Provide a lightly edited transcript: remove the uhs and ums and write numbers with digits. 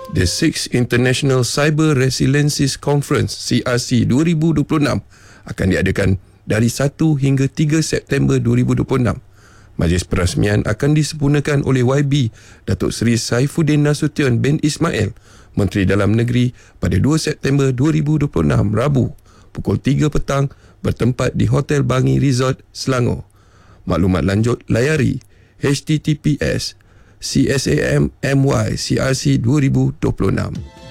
The 6th International Cyber Resiliencies Conference CRC 2026 akan diadakan dari 1 hingga 3 September 2026. Majlis perasmian akan disempurnakan oleh YB Datuk Seri Saifuddin Nasution bin Ismail, Menteri Dalam Negeri, pada 2 September 2026 Rabu pukul 3 petang bertempat di Hotel Bangi Resort, Selangor. Maklumat lanjut layari https://CSAMMY CRC 2026.